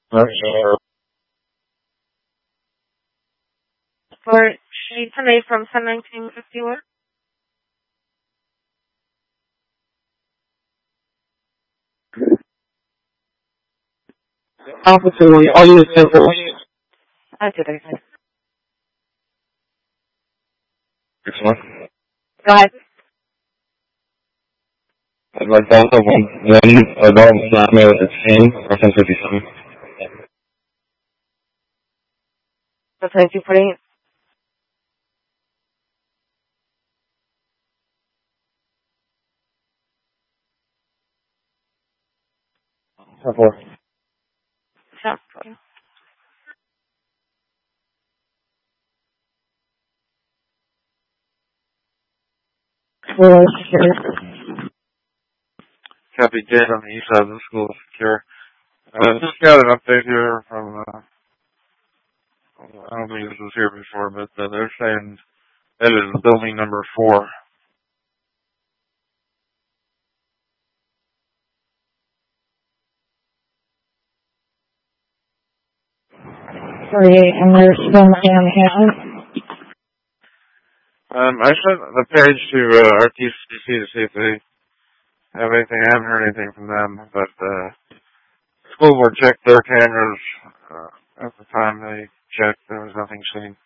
For Shaitan from 1951. Opportunity, all you said was Okay. which one? Go ahead. Like both of them. One adult was not male at 10 or 10:57. So 2048. Before. Copy dead on the east side of the school is secure. Just got an update here from, I don't think this was here before, but they're saying that is building number 4. And they're still not in Manhattan. I sent the page to RTCC to see if they have anything. I haven't heard anything from them, but school board checked their cameras. At the time they checked, there was nothing seen.